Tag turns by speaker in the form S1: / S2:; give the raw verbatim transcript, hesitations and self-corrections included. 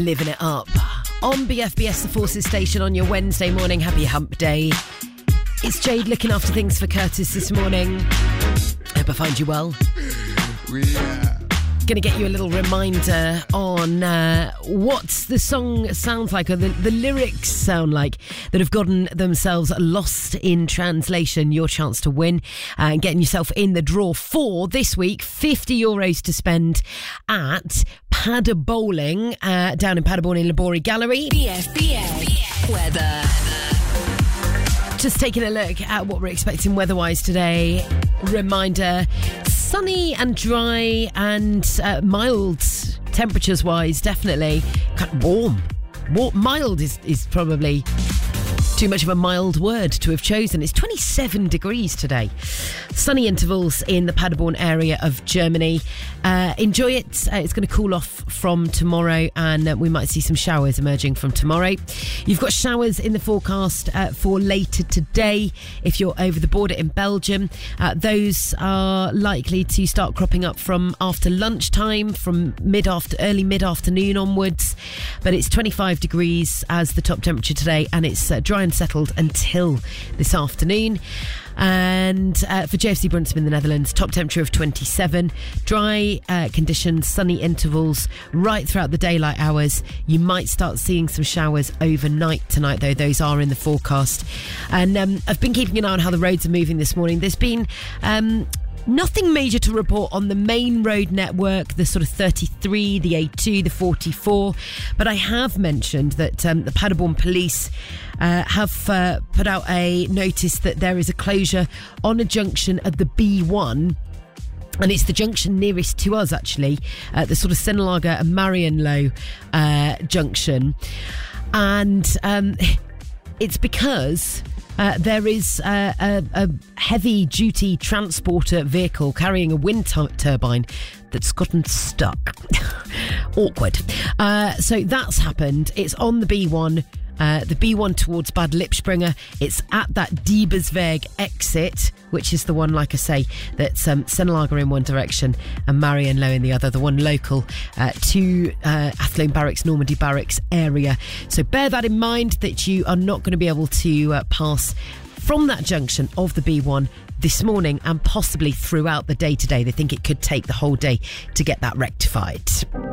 S1: living it up. On B F B S, the Forces Station, on your Wednesday morning. Happy hump day. It's Jade looking after things for Curtis this morning. Hope I find you well.
S2: Yeah.
S1: Going to get you a little reminder on uh, what the song sounds like, or the, the lyrics sound like, that have gotten themselves lost in translation. Your chance to win uh, and getting yourself in the draw for this week. fifty euros to spend at Padder Bowling uh, down in Paderborn in Labori Gallery.
S3: B F B S weather.
S1: Just taking a look at what we're expecting weather-wise today. Reminder, sunny and dry and uh, mild temperatures-wise, definitely. Kind of warm. warm. Mild is, is probably too much of a mild word to have chosen. It's twenty-seven degrees today. Sunny intervals in the Paderborn area of Germany. Uh, enjoy it. Uh, it's going to cool off from tomorrow, and uh, we might see some showers emerging from tomorrow. You've got showers in the forecast uh, for later today if you're over the border in Belgium. Uh, those are likely to start cropping up from after lunchtime, from mid after early mid-afternoon onwards. But it's twenty-five degrees as the top temperature today, and it's uh, dry and settled until this afternoon. And uh, for J F C Brunsum in the Netherlands, top temperature of twenty-seven, dry uh, conditions, sunny intervals right throughout the daylight hours. You might start seeing some showers overnight tonight, though. Those are in the forecast. And um, I've been keeping an eye on how the roads are moving this morning. There's been Um, nothing major to report on the main road network, the sort of thirty-three, the A two, the forty-four. But I have mentioned that um, the Paderborn police uh, have uh, put out a notice that there is a closure on a junction at the B one. And it's the junction nearest to us, actually, uh, the sort of Sennelager and Marienloh uh, junction. And um, it's because Uh, there is uh, a, a heavy-duty transporter vehicle carrying a wind tu- turbine that's gotten stuck. Awkward. Uh, so that's happened. It's on the B one. Uh, the B one towards Bad Lipspringer. It's at that Diebersweg exit, which is the one, like I say, that's um, Sennelager in one direction and Marienloh in the other, the one local uh, to uh, Athlone Barracks, Normandy Barracks area. So bear that in mind, that you are not going to be able to uh, pass from that junction of the B one this morning, and possibly throughout the day today. They think it could take the whole day to get that rectified.